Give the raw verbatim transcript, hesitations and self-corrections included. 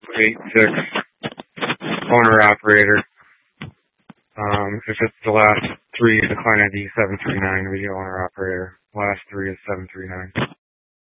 eight six, owner operator. Um, if it's the last three, the client I D seven three nine, we owner operator. Last three is seven three nine.